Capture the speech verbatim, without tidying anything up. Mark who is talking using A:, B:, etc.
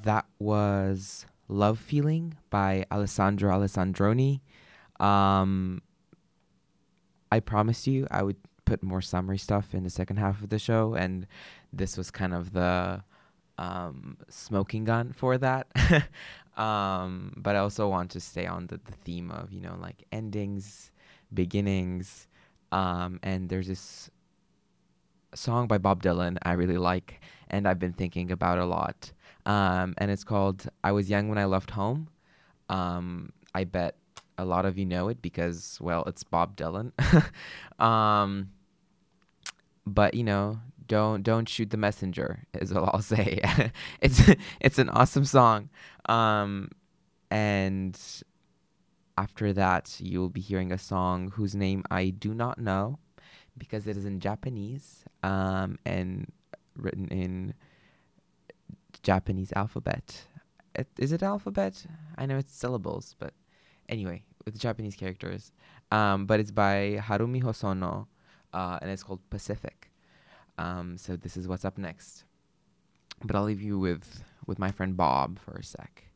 A: that was Love Feeling by Alessandro Alessandroni. Um, I promised you I would put more summary stuff in the second half of the show, and this was kind of the um, smoking gun for that. um, but I also want to stay on the, the theme of, you know, like endings, beginnings. Um, and there's this song by Bob Dylan I really like, and I've been thinking about a lot. Um, and it's called I Was Young When I Left Home. Um, I bet a lot of you know it because, well, it's Bob Dylan. um, but you know, don't don't shoot the messenger is all I'll say. it's it's an awesome song. Um, and after that, you'll be hearing a song whose name I do not know because it is in Japanese, um, and written in Japanese alphabet. It, is it alphabet? I know it's syllables, but anyway, with Japanese characters. Um, but it's by Harumi Hosono, uh, and it's called Pacific. Um, so this is what's up next. But I'll leave you with with my friend Bob for a sec.